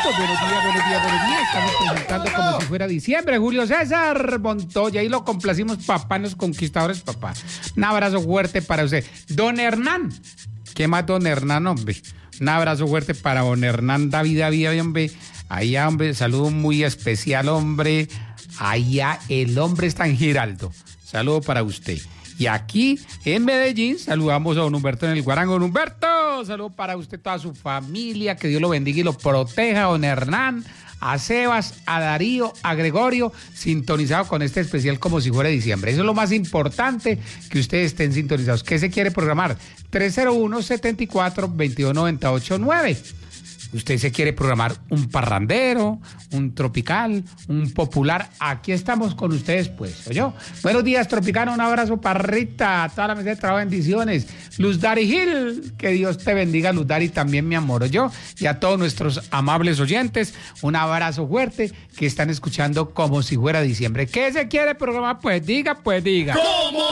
buenos días. Estamos presentando como si fuera diciembre. Julio César Montoya. Y lo complacimos, papá, en los conquistadores, papá. Un abrazo fuerte para usted. Don Hernán. ¿Qué más, don Hernán, hombre? Un abrazo fuerte para don Hernán David, hombre. Allá, hombre, saludo muy especial, hombre. Allá, el hombre está en Giraldo. Saludo para usted. Y aquí, en Medellín, saludamos a don Humberto en el Guarango. Don Humberto, saludo para usted, toda su familia. Que Dios lo bendiga y lo proteja, don Hernán. A Sebas, a Darío, a Gregorio, sintonizado con este especial como si fuera diciembre. Eso es lo más importante, que ustedes estén sintonizados. ¿Qué se quiere programar? 301-74-2298-9. Usted se quiere programar un parrandero, un tropical, un popular. Aquí estamos con ustedes, pues. ¿Oyó? Buenos días, Tropicano. Un abrazo para Rita, a toda la mesa de trabajo, bendiciones. Luz Dari Gil, que Dios te bendiga, Luz Dari, también mi amor, ¿oyó? Y a todos nuestros amables oyentes, un abrazo fuerte, que están escuchando como si fuera diciembre. ¿Qué se quiere programar? Pues diga, pues diga. ¿Cómo?